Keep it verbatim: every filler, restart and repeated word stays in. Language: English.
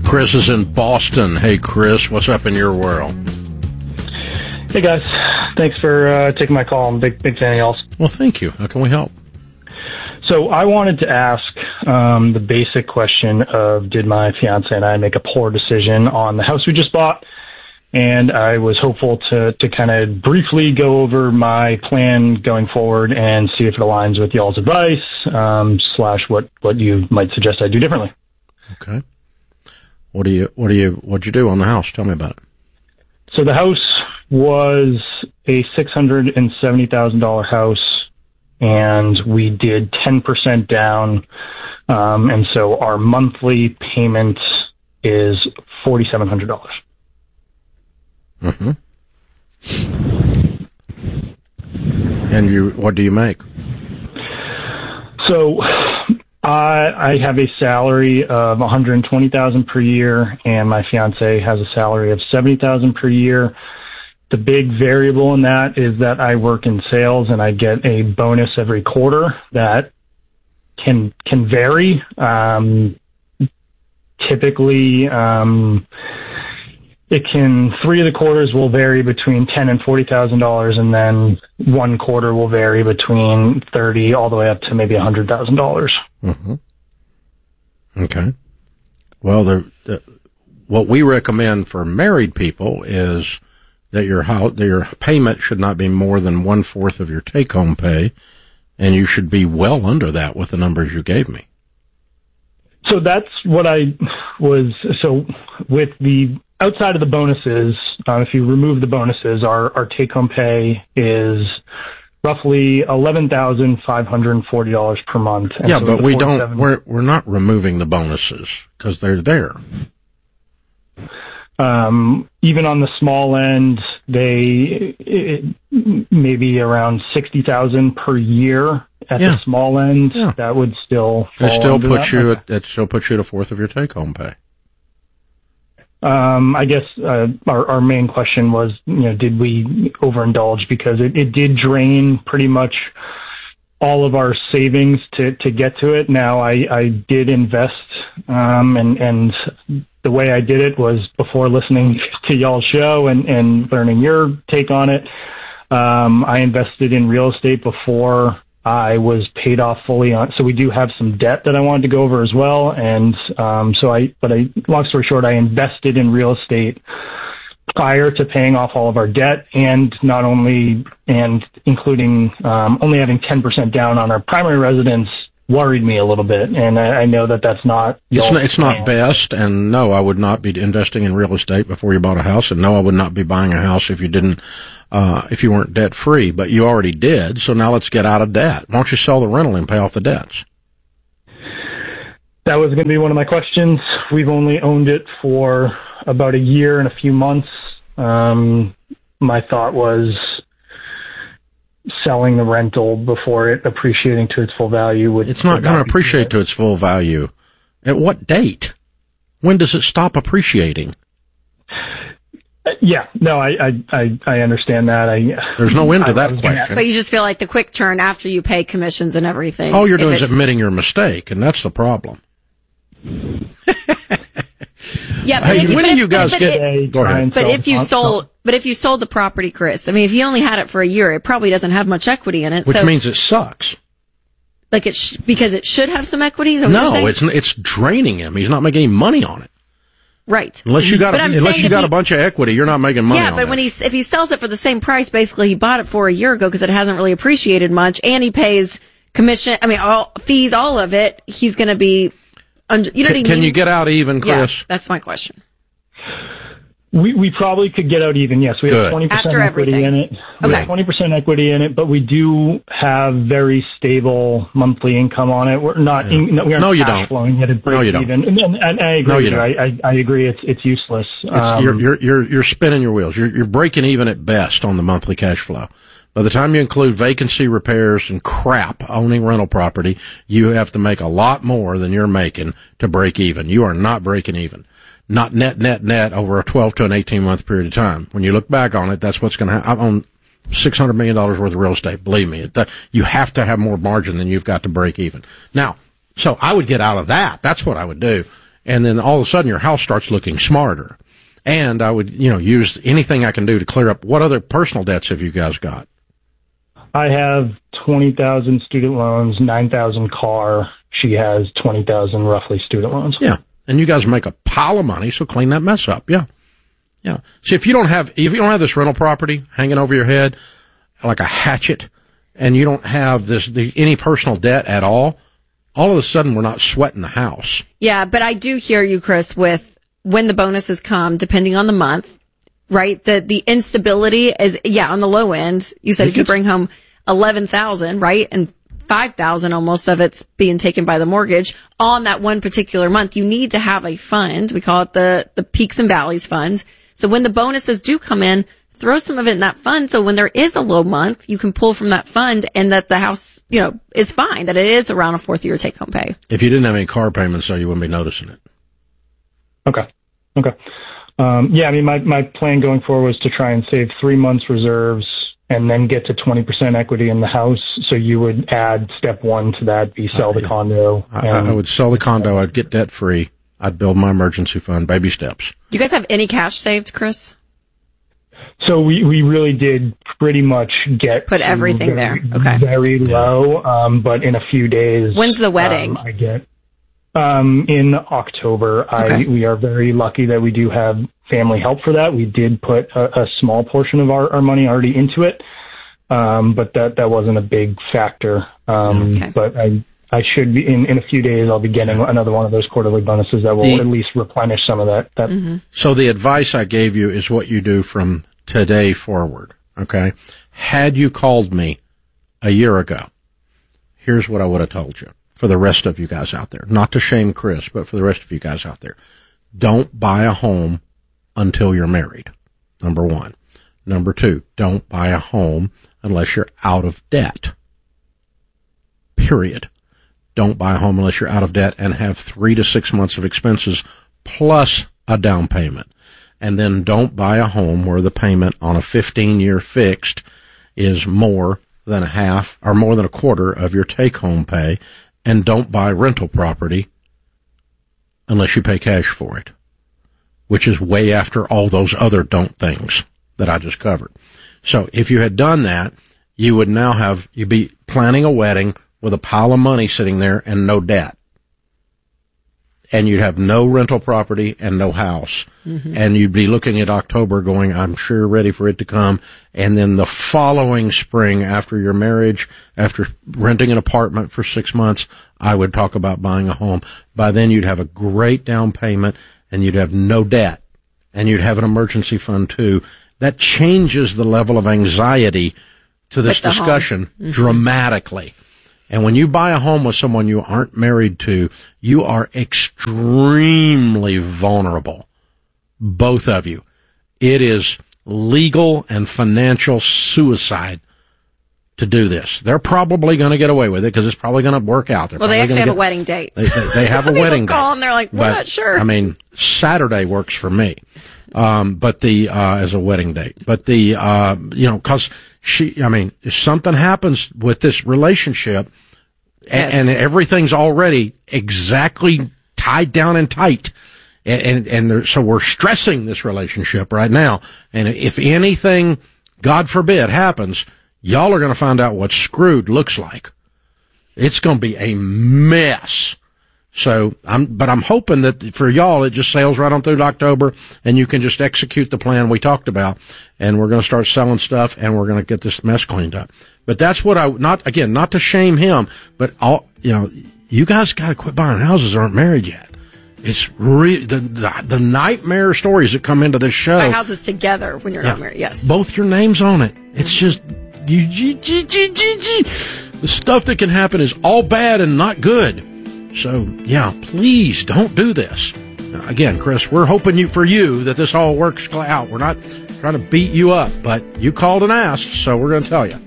Chris is in Boston. Hey, Chris, what's up in your world? Hey, guys. Thanks for uh, taking my call. I'm a big, big fan of y'all's. Well, thank you. How can we help? So I wanted to ask um, the basic question of, did my fiance and I make a poor decision on the house we just bought? And I was hopeful to, to kind of briefly go over my plan going forward and see if it aligns with y'all's advice, um, slash what, what you might suggest I do differently. Okay. What do you, what do you, what'd you do on the house? Tell me about it. So the house was a six hundred seventy thousand dollars house, and we did ten percent down. Um, and so our monthly payment is four thousand seven hundred dollars. Mm-hmm. And you, what do you make? So I, I have a salary of one hundred twenty thousand dollars per year, and my fiance has a salary of seventy thousand dollars per year. The big variable in that is that I work in sales and I get a bonus every quarter that can can vary. Um, typically, um, it can three of the quarters will vary between ten and forty thousand dollars, and then one quarter will vary between thirty all the way up to maybe a hundred thousand dollars. Mm-hmm. Okay. Well, the, the what we recommend for married people is that your house, that your payment should not be more than one fourth of your take-home pay, and you should be well under that with the numbers you gave me. So that's what I was. So with the outside of the bonuses, uh, if you remove the bonuses, our our take-home pay is roughly eleven thousand five hundred forty dollars per month. And yeah, so but we don't. We're we're not removing the bonuses because they're there. Um, even on the small end, they it, maybe around sixty thousand per year at yeah. the small end. Yeah. That would still fall it still under puts that. you Okay. at, it still puts you at a fourth of your take home pay. Um, I guess uh, our our main question was, you know, did we overindulge, because it, it did drain pretty much all of our savings to to get to it. Now I I did invest, um, and and. The way I did it was before listening to y'all's show and, and learning your take on it. Um, I invested in real estate before I was paid off fully on. So we do have some debt that I wanted to go over as well. And, um, so I, but I, long story short, I invested in real estate prior to paying off all of our debt, and not only, and including, um, only having ten percent down on our primary residence worried me a little bit, and I, I know that that's not. It's not, it's not best, and no, I would not be investing in real estate before you bought a house, and no, I would not be buying a house if you didn't, uh, if you weren't debt free. But you already did, so now let's get out of debt. Why don't you sell the rental and pay off the debts? That was going to be one of my questions. We've only owned it for about a year and a few months. Um, my thought was selling the rental before it appreciating to its full value would. It's not going to appreciate to its full value. At what date? When does it stop appreciating? Uh, yeah, no, I, I, I, I understand that. I, There's no end to I, that I question. But you just feel like the quick turn after you pay commissions and everything. All you're doing is admitting your mistake, and that's the problem. Yeah, but hey, if you, when but do if, you guys but, get? But, it, go ahead. But if you sold, but if you sold the property, Chris, I mean, if you only had it for a year, it probably doesn't have much equity in it. Which so, means it sucks. Like it sh- because it should have some equity. Is that what no, you're saying? it's it's draining him. He's not making any money on it. Right. Unless you got a, unless you got he, a bunch of equity, you're not making money. Yeah, on but that. when he if he sells it for the same price, basically he bought it for a year ago because it hasn't really appreciated much, and he pays commission. I mean, all fees, all of it. He's going to be. Under, you know can, what I mean? Can you get out even, Chris? Yeah, that's my question. We we probably could get out even. Yes, we Good. have twenty percent After equity everything. in it. We Okay. have twenty percent equity in it, but we do have very stable monthly income on it. We're not. Yeah. In, we aren't No, you cash don't. flowing at a break No, you don't. even. And, and, and I agree. No, you with don't. I, I I agree. It's it's useless. It's, Um, you're, you're you're you're spinning your wheels. You're you're breaking even at best on the monthly cash flow. By the time you include vacancy repairs and crap owning rental property, you have to make a lot more than you're making to break even. You are not breaking even. Not net, net, net over a twelve to an eighteen month period of time. When you look back on it, that's what's going to happen. I own six hundred million dollars worth of real estate. Believe me, it, you have to have more margin than you've got to break even. Now, so I would get out of that. That's what I would do. And then all of a sudden your house starts looking smarter. And I would, you know, use anything I can do to clear up. What other personal debts have you guys got? I have twenty thousand student loans, nine thousand car. She has twenty thousand roughly student loans. Yeah. And you guys make a pile of money, so clean that mess up. Yeah. Yeah. See, if you don't have, if you don't have this rental property hanging over your head like a hatchet, and you don't have this, the, any personal debt at all, all of a sudden we're not sweating the house. Yeah, but I do hear you, Chris, with when the bonuses come, depending on the month, right? The, the instability is, yeah, on the low end. You said It if you gets- bring home eleven thousand, right? And five thousand almost of it's being taken by the mortgage on that one particular month. You need to have a fund. We call it the, the peaks and valleys fund. So when the bonuses do come in, throw some of it in that fund. So when there is a low month, you can pull from that fund and that the house, you know, is fine, that it is around a fourth year take home pay. If you didn't have any car payments, though, you wouldn't be noticing it. Okay. Okay. Um, yeah, I mean, my, my plan going forward was to try and save three months reserves and then get to twenty percent equity in the house. So you would add step one to that, be sell the yeah. condo. I, I would sell the condo. I'd get debt free. I'd build my emergency fund, baby steps. Do you guys have any cash saved, Chris? So we, we really did pretty much get Put everything very, there. Okay. very low. Um, but in a few days. When's the wedding? Um, I get, um, in October. Okay. I, we are very lucky that we do have family help for that. We did put a, a small portion of our, our money already into it. Um, but that, that wasn't a big factor. Um, Okay. but I, I should be in, in a few days. I'll be getting another one of those quarterly bonuses that will The- at least replenish some of that. that Mm-hmm. So the advice I gave you is what you do from today forward. Okay. Had you called me a year ago, here's what I would have told you for the rest of you guys out there. Not to shame Chris, but for the rest of you guys out there. Don't buy a home until you're married. Number one. Number two, don't buy a home unless you're out of debt. Period. Don't buy a home unless you're out of debt and have three to six months of expenses plus a down payment. And then don't buy a home where the payment on a fifteen-year fixed is more than a half or more than a quarter of your take-home pay. And don't buy rental property unless you pay cash for it, which is way after all those other don't things that I just covered. So if you had done that, you would now have, you'd be planning a wedding with a pile of money sitting there and no debt. And you'd have no rental property and no house. Mm-hmm. And you'd be looking at October going, I'm sure ready for it to come. And then the following spring after your marriage, after renting an apartment for six months, I would talk about buying a home. By then you'd have a great down payment and you'd have no debt. And you'd have an emergency fund too. That changes the level of anxiety to this discussion mm-hmm. dramatically. And when you buy a home with someone you aren't married to, you are extremely vulnerable. Both of you. It is legal and financial suicide to do this. They're probably going to get away with it because it's probably going to work out. They're well, they actually have get, a wedding date. They, they, they have a wedding date. Call and they're like, we're but, not sure. I mean, Saturday works for me. Um, but the, uh, as a wedding date, but the, uh, you know, cause she, I mean, if something happens with this relationship yes. and, and everything's already exactly tied down and tight and, and, and there, so we're stressing this relationship right now. And if anything, God forbid, happens, y'all are going to find out what screwed looks like. It's going to be a mess. So I'm, but I'm hoping that for y'all, it just sails right on through to October and you can just execute the plan we talked about and we're going to start selling stuff and we're going to get this mess cleaned up. But that's what I, not, again, not to shame him, but all, you know, you guys got to quit buying houses that aren't married yet. It's really, the, the, the nightmare stories that come into this show. Buy houses together when you're yeah, not married, yes. Both your names on it. It's just, you, g, g, g, g, g. The stuff that can happen is all bad and not good. So, yeah, please don't do this. Now, again, Chris, we're hoping you for you that this all works out. We're not trying to beat you up, but you called and asked, so we're going to tell you.